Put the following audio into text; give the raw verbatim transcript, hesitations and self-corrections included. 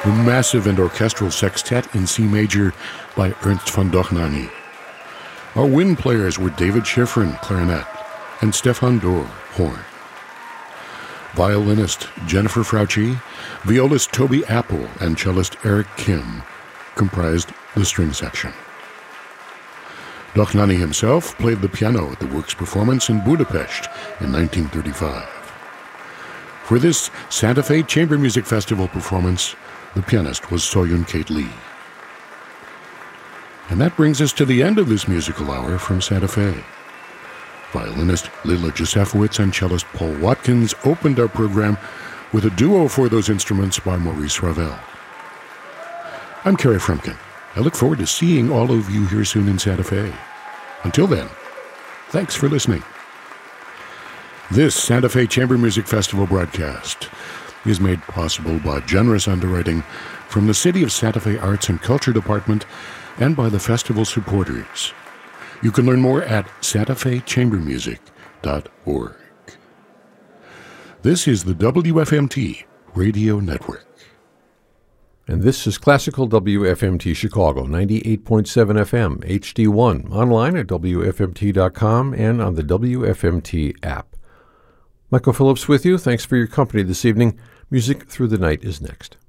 the massive and orchestral sextet in C major by Ernst von Dohnanyi. Our wind players were David Schifrin, clarinet, and Stefan Dorr, horn. Violinist Jennifer Frauchi, violist Toby Apple, and cellist Eric Kim comprised the string section. Dohnanyi himself played the piano at the works performance in Budapest in nineteen thirty-five. For this Santa Fe Chamber Music Festival performance, the pianist was Soyun Kate Lee. And that brings us to the end of this musical hour from Santa Fe. Violinist Lila Josefowitz and cellist Paul Watkins opened our program with a duo for those instruments by Maurice Ravel. I'm Kerry Frumkin. I look forward to seeing all of you here soon in Santa Fe. Until then, thanks for listening. This Santa Fe Chamber Music Festival broadcast is made possible by generous underwriting from the City of Santa Fe Arts and Culture Department and by the festival supporters. You can learn more at santa fe chamber music dot org. This is the W F M T Radio Network. And this is Classical W F M T Chicago, ninety-eight point seven F M, H D one, online at W F M T dot com and on the W F M T app. Michael Phillips with you. Thanks for your company this evening. Music Through the Night is next.